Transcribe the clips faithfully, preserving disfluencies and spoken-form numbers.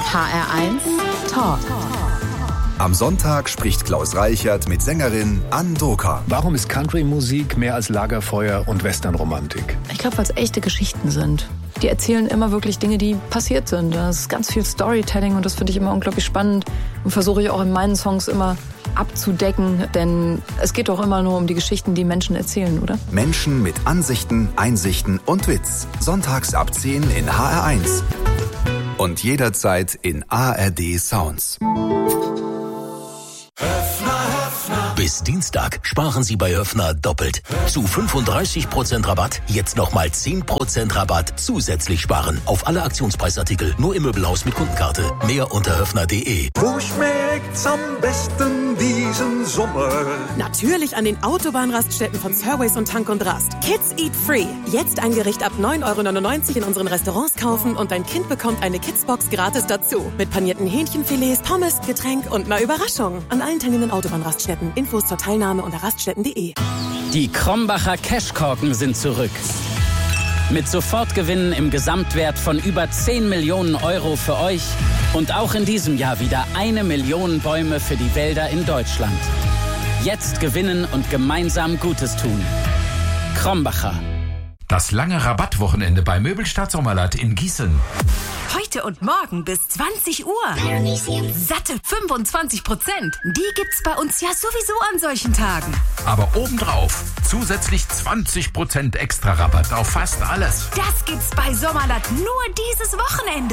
H R eins Talk. Am Sonntag spricht Klaus Reichert mit Sängerin Ann Doka. Warum ist Country-Musik mehr als Lagerfeuer und Westernromantik? Ich glaube, weil es echte Geschichten sind. Die erzählen immer wirklich Dinge, die passiert sind. Das ist ganz viel Storytelling und das finde ich immer unglaublich spannend und versuche ich auch in meinen Songs immer abzudecken, denn es geht doch immer nur um die Geschichten, die Menschen erzählen, oder? Menschen mit Ansichten, Einsichten und Witz. Sonntags ab zehn in H R eins. Und jederzeit in A R D Sounds. Bis Dienstag sparen Sie bei Höffner doppelt. Zu fünfunddreißig Prozent Rabatt, jetzt nochmal zehn Prozent Rabatt zusätzlich sparen. Auf alle Aktionspreisartikel, nur im Möbelhaus mit Kundenkarte. Mehr unter höffner punkt de. Wo schmeckt's am besten diesen Sommer? Natürlich an den Autobahnraststätten von Surways und Tank und Rast. Kids Eat Free. Jetzt ein Gericht ab neun Euro neunundneunzig in unseren Restaurants kaufen und dein Kind bekommt eine Kidsbox gratis dazu. Mit panierten Hähnchenfilets, Pommes, Getränk und einer Überraschung. An allen teilnehmenden Autobahnraststätten. Infos zur Teilnahme unter raststätten punkt de. Die Krombacher Cashkorken sind zurück. Mit Sofortgewinnen im Gesamtwert von über zehn Millionen Euro für euch und auch in diesem Jahr wieder eine Million Bäume für die Wälder in Deutschland. Jetzt gewinnen und gemeinsam Gutes tun. Krombacher. Das lange Rabattwochenende bei Möbelstadt Sommerland in Gießen. Heute und morgen bis zwanzig Uhr. Satte fünfundzwanzig Prozent. Die gibt's bei uns ja sowieso an solchen Tagen. Aber obendrauf zusätzlich zwanzig Prozent extra Rabatt auf fast alles. Das gibt's bei Sommerland nur dieses Wochenende.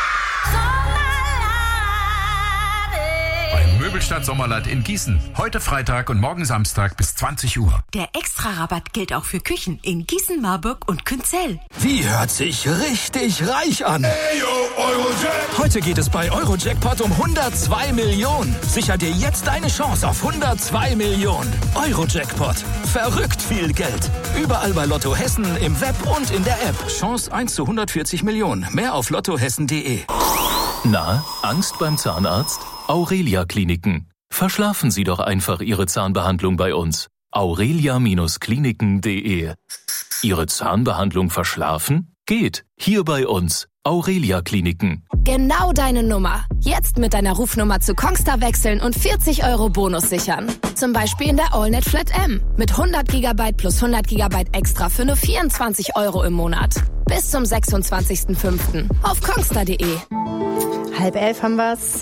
Beim Möbelstadt Sommerland in Gießen. Heute Freitag und morgen Samstag bis zwanzig Uhr. Der Extra-Rabatt gilt auch für Küchen in Gießen, Marburg und Künzell. Wie hört sich richtig reich an? Hey, yo, Eurojackpot. Heute geht es bei Eurojackpot um hundertzwei Millionen. Sicher dir jetzt eine Chance auf hundertzwei Millionen. Eurojackpot. Verrückt viel Geld. Überall bei Lotto Hessen, im Web und in der App. Chance eins zu hundertvierzig Millionen. Mehr auf lottohessen punkt de. Na, Angst beim Zahnarzt? Aurelia Kliniken. Verschlafen Sie doch einfach Ihre Zahnbehandlung bei uns. aurelia Kliniken punkt de. Ihre Zahnbehandlung verschlafen? Geht. Hier bei uns. Aurelia Kliniken. Genau deine Nummer. Jetzt mit deiner Rufnummer zu Kongstar wechseln und vierzig Euro Bonus sichern. Zum Beispiel in der AllNet Flat M. Mit hundert Gigabyte plus hundert Gigabyte extra für nur vierundzwanzig Euro im Monat. Bis zum sechsundzwanzigsten fünften auf kongstar punkt de. Halb elf haben wir's.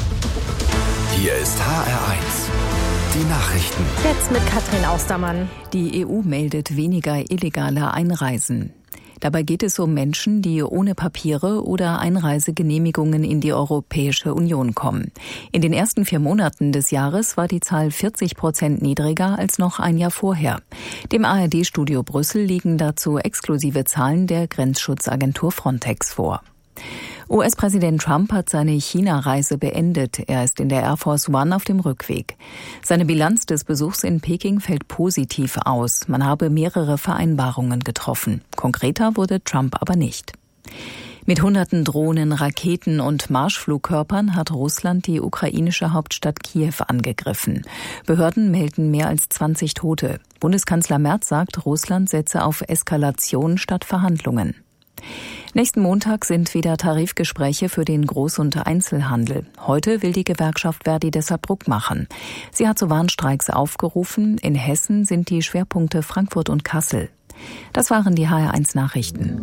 Hier ist H R eins. Die Nachrichten. Jetzt mit Katrin Austermann. Die E U meldet weniger illegale Einreisen. Dabei geht es um Menschen, die ohne Papiere oder Einreisegenehmigungen in die Europäische Union kommen. In den ersten vier Monaten des Jahres war die Zahl vierzig Prozent niedriger als noch ein Jahr vorher. Dem A R D-Studio Brüssel liegen dazu exklusive Zahlen der Grenzschutzagentur Frontex vor. U S-Präsident Trump hat seine China-Reise beendet. Er ist in der Air Force One auf dem Rückweg. Seine Bilanz des Besuchs in Peking fällt positiv aus. Man habe mehrere Vereinbarungen getroffen. Konkreter wurde Trump aber nicht. Mit hunderten Drohnen, Raketen und Marschflugkörpern hat Russland die ukrainische Hauptstadt Kiew angegriffen. Behörden melden mehr als zwanzig Tote. Bundeskanzler Merz sagt, Russland setze auf Eskalation statt Verhandlungen. Nächsten Montag sind wieder Tarifgespräche für den Groß- und Einzelhandel. Heute will die Gewerkschaft Verdi deshalb Druck machen. Sie hat zu Warnstreiks aufgerufen. In Hessen sind die Schwerpunkte Frankfurt und Kassel. Das waren die H R eins Nachrichten.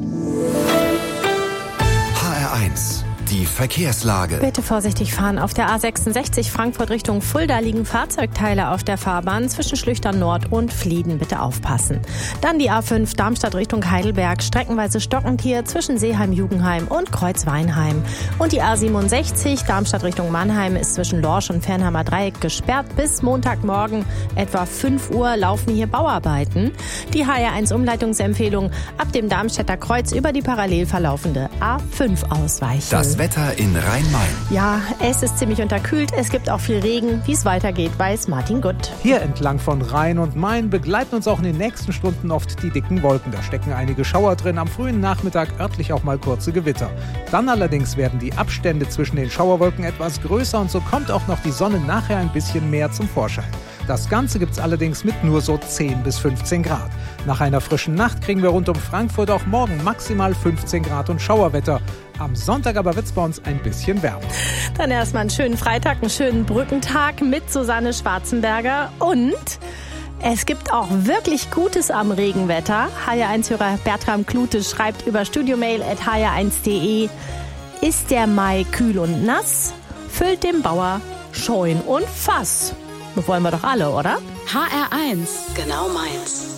H R eins. Die Verkehrslage. Bitte vorsichtig fahren. Auf der A sechsundsechzig Frankfurt Richtung Fulda liegen Fahrzeugteile auf der Fahrbahn zwischen Schlüchtern Nord und Flieden. Bitte aufpassen. Dann die A fünf Darmstadt Richtung Heidelberg. Streckenweise stockend hier zwischen Seeheim-Jugendheim und Kreuzweinheim. Und die A siebenundsechzig Darmstadt Richtung Mannheim ist zwischen Lorsch und Fernheimer Dreieck gesperrt. Bis Montagmorgen etwa fünf Uhr laufen hier Bauarbeiten. Die H R eins Umleitungsempfehlung: ab dem Darmstädter Kreuz über die parallel verlaufende A fünf ausweichen. Das Wetter in Rhein-Main. Ja, es ist ziemlich unterkühlt. Es gibt auch viel Regen. Wie es weitergeht, weiß Martin Gutt. Hier entlang von Rhein und Main begleiten uns auch in den nächsten Stunden oft die dicken Wolken. Da stecken einige Schauer drin, am frühen Nachmittag örtlich auch mal kurze Gewitter. Dann allerdings werden die Abstände zwischen den Schauerwolken etwas größer und so kommt auch noch die Sonne nachher ein bisschen mehr zum Vorschein. Das Ganze gibt's allerdings mit nur so zehn bis fünfzehn Grad. Nach einer frischen Nacht kriegen wir rund um Frankfurt auch morgen maximal fünfzehn Grad und Schauerwetter. Am Sonntag aber wird's bei uns ein bisschen wärmer. Dann erstmal einen schönen Freitag, einen schönen Brückentag mit Susanne Schwarzenberger. Und es gibt auch wirklich Gutes am Regenwetter. H R eins-Hörer Bertram Klute schreibt über studiomail at h r eins punkt d e: Ist der Mai kühl und nass, füllt dem Bauer Scheun und Fass. Das wollen wir doch alle, oder? H R eins. Genau meins.